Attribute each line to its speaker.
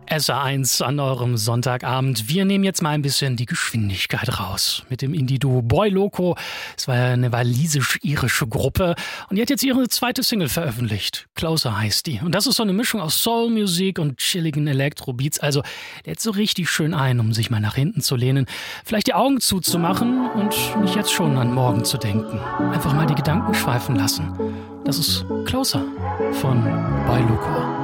Speaker 1: SR1 an eurem Sonntagabend. Wir nehmen jetzt mal ein bisschen die Geschwindigkeit raus. Mit dem Indie-Duo Boy Loco. Es war eine walisisch-irische Gruppe. Und die hat jetzt ihre zweite Single veröffentlicht. Closer heißt die. Und das ist so eine Mischung aus Soul-Musik und chilligen Elektro-Beats. Also, der hat so richtig schön ein, um sich mal nach hinten zu lehnen. Vielleicht die Augen zuzumachen und nicht jetzt schon an morgen zu denken. Einfach mal die Gedanken schweifen lassen. Das ist Closer von Boy Loco.